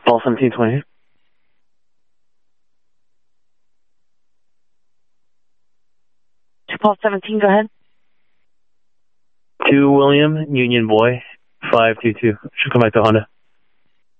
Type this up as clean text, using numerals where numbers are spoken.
Paul 1720. Paul 17, go ahead. 2 William, Union Boy, 522. Should come back to Honda.